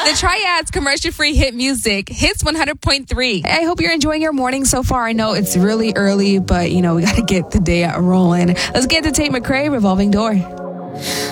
The Triads commercial-free hit music, Hits 100.3. I hope you're enjoying your morning so far. I know it's really early, but, we got to get the day rolling. Let's get to Tate McRae, Revolving Door.